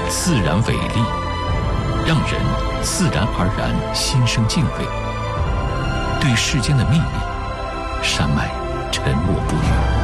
自然伟丽，让人自然而然心生敬畏。对世间的秘密，山脉沉默不语。